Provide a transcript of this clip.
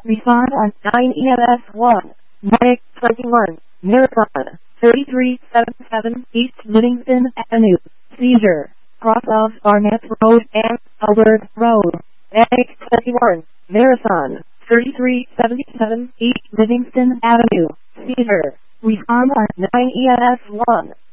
Respond on 9 EMS 1. Medic 21. Marathon 3377 East Livingston Avenue. Seizure. Cross of Barnett Road and Albert Road. Medic 21. Marathon 3377 East Livingston Avenue. Seizure. Respond on 9 EMS 1.